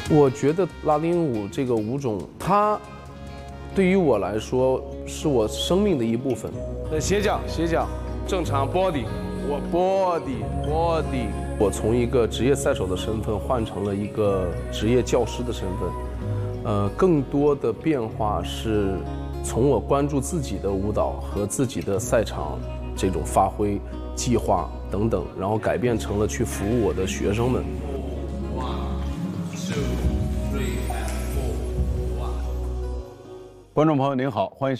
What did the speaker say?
我觉得拉丁舞这个舞种，它对于我来说是我生命的一部分。斜桨，正常 body， 我 body。我从一个职业赛手的身份换成了一个职业教师的身份，更多的变化是从我关注自己的舞蹈和自己的赛场这种发挥计划等等，然后改变成了去服务我的学生们。 观众朋友您好，欢迎